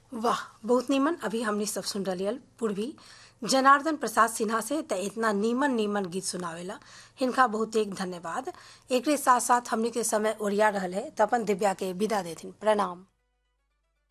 वाह, बहुत नीमन। अभी हमनी सब सुन रलियल पूर्वी जनार्दन प्रसाद सिन्हा से त इतना नीमन नीमन गीत सुनावेला, हिनका बहुत एक धन्यवाद। एकरे साथ साथ हमनी के समय ओरिया रहल है त अपन दिव्या के विदा देथिन। प्रणाम।